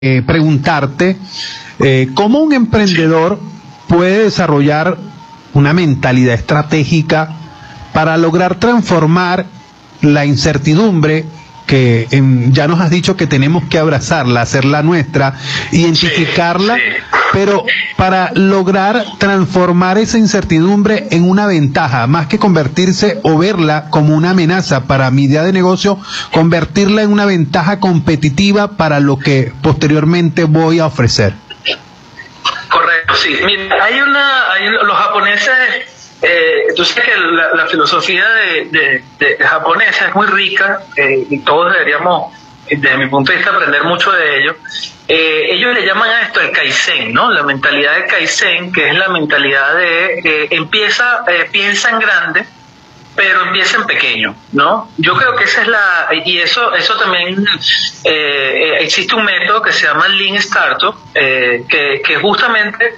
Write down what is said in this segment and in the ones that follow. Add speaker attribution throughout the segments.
Speaker 1: preguntarte cómo un emprendedor puede desarrollar una mentalidad estratégica para lograr transformar la incertidumbre que ya nos has dicho que tenemos que abrazarla, hacerla nuestra, identificarla, pero para lograr transformar esa incertidumbre en una ventaja, más que convertirse o verla como una amenaza para mi idea de negocio, convertirla en una ventaja competitiva para lo que posteriormente voy a ofrecer.
Speaker 2: Correcto, sí. Mira, los japoneses, tú sabes que la filosofía de japonesa es muy rica y todos deberíamos, desde mi punto de vista, aprender mucho de ello. Ellos le llaman a esto el Kaizen, ¿no? La mentalidad de Kaizen, que es la mentalidad de piensa en grande, pero empieza en pequeño, ¿no? Yo creo que esa es eso también, existe un método que se llama Lean Startup, que justamente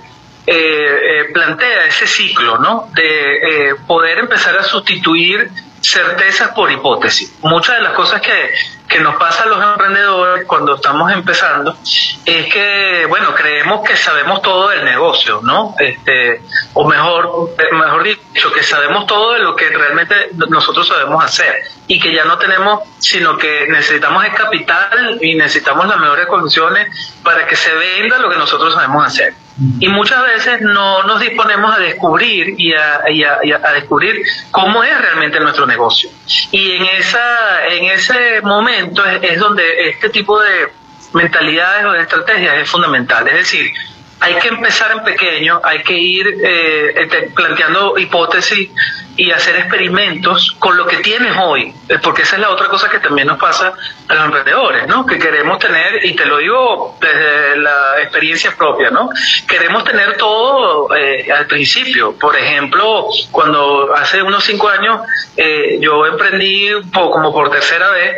Speaker 2: plantea ese ciclo, ¿no? De poder empezar a sustituir certezas por hipótesis. Muchas de las cosas que nos pasa a los emprendedores cuando estamos empezando es que, bueno, creemos que sabemos todo del negocio, ¿no? O mejor dicho, que sabemos todo de lo que realmente nosotros sabemos hacer y que ya no tenemos, sino que necesitamos el capital y necesitamos las mejores condiciones para que se venda lo que nosotros sabemos hacer. Y muchas veces no nos disponemos a descubrir y a descubrir cómo es realmente nuestro negocio. Y en ese momento es donde este tipo de mentalidades o de estrategias es fundamental. Es decir, hay que empezar en pequeño, hay que ir planteando hipótesis y hacer experimentos con lo que tienes hoy, porque esa es la otra cosa que también nos pasa a los emprendedores, ¿no? Que queremos tener, y te lo digo desde la experiencia propia, ¿no? Queremos tener todo al principio. Por ejemplo, cuando hace unos 5 años yo emprendí como por tercera vez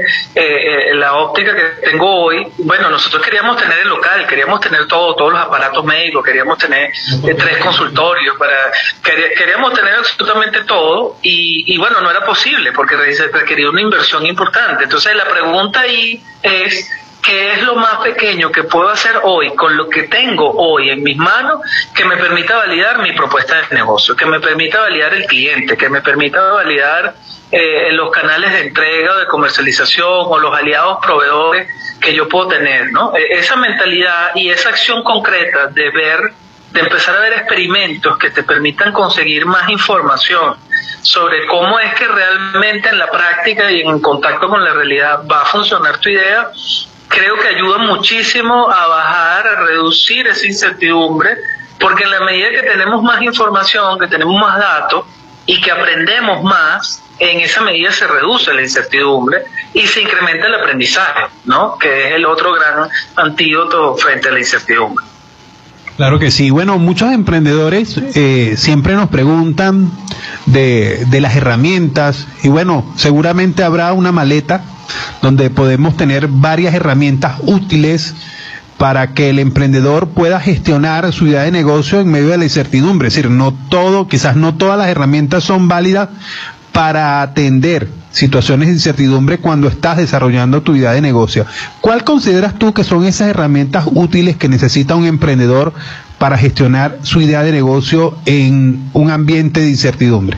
Speaker 2: la óptica que tengo hoy. Bueno, nosotros queríamos tener el local, queríamos tener todos los aparatos médicos, queríamos tener 3 consultorios, queríamos tener absolutamente todo. Y bueno, no era posible porque se requería una inversión importante. Entonces la pregunta ahí es: ¿qué es lo más pequeño que puedo hacer hoy con lo que tengo hoy en mis manos que me permita validar mi propuesta de negocio, que me permita validar el cliente, que me permita validar los canales de entrega o de comercialización o los aliados proveedores que yo puedo tener, ¿no? Esa mentalidad y esa acción concreta de empezar a ver experimentos que te permitan conseguir más información sobre cómo es que realmente en la práctica y en contacto con la realidad va a funcionar tu idea, creo que ayuda muchísimo a bajar, a reducir esa incertidumbre, porque en la medida que tenemos más información, que tenemos más datos y que aprendemos más, en esa medida se reduce la incertidumbre y se incrementa el aprendizaje, ¿no? Que es el otro gran antídoto frente a la incertidumbre.
Speaker 1: Claro que sí. Bueno, muchos emprendedores siempre nos preguntan de las herramientas, y bueno, seguramente habrá una maleta donde podemos tener varias herramientas útiles para que el emprendedor pueda gestionar su idea de negocio en medio de la incertidumbre. Es decir, quizás no todas las herramientas son válidas para atender situaciones de incertidumbre cuando estás desarrollando tu idea de negocio. ¿Cuál consideras tú que son esas herramientas útiles que necesita un emprendedor para gestionar su idea de negocio en un ambiente de incertidumbre?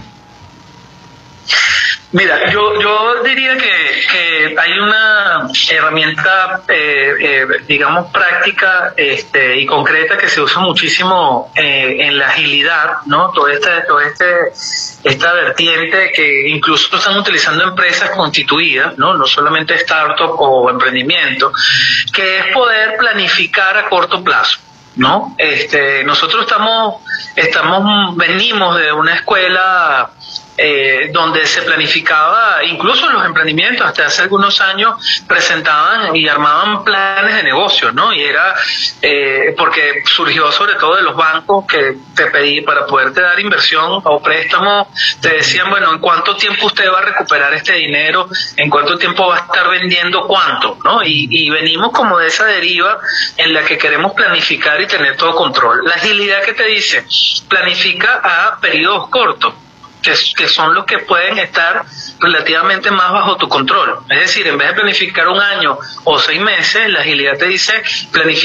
Speaker 2: Mira, yo diría que hay una herramienta, digamos, práctica y concreta que se usa muchísimo en la agilidad, ¿no? Esta vertiente que incluso están utilizando empresas constituidas, ¿no? No solamente startup o emprendimiento, que es poder planificar a corto plazo, ¿no? Nosotros venimos de una escuela donde se planificaba, incluso los emprendimientos hasta hace algunos años presentaban y armaban planes de negocio, ¿no? Y era porque surgió sobre todo de los bancos que te pedí para poderte dar inversión o préstamo, te decían, bueno, ¿en cuánto tiempo usted va a recuperar este dinero? ¿En cuánto tiempo va a estar vendiendo cuánto? ¿No? Y venimos como de esa deriva en la que queremos planificar y tener todo control. La agilidad que te dice, planifica a periodos cortos. que son los que pueden estar relativamente más bajo tu control. Es decir, en vez de planificar un año o 6 meses, la agilidad te dice planificar